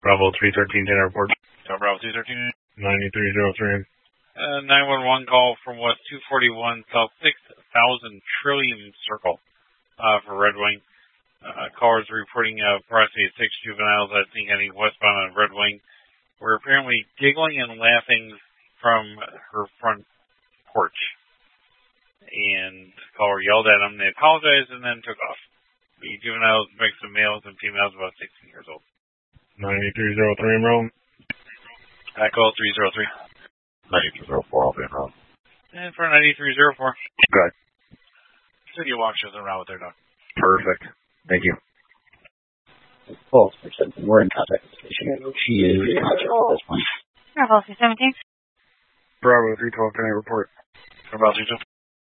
Bravo 313, report. Bravo 213. 9303. 911 call from West 241 South 6,000 Trillium Circle for Red Wing. Callers reporting approximately 6 juveniles at St. Annie westbound on Red Wing were apparently giggling and laughing from her front porch. And the caller yelled at them. They apologized and then took off. The juveniles, mix of males and females, about 16 years old. 9303 in Rome. Call 303. 9304, I'll be in Rome. And for 9304. Good. City of Waukesha around with their dog. Perfect. Thank you. Oh, we're in contact with the patient. She is in contact at this point. Bravo 317. Bravo 312, report. Bravo 312.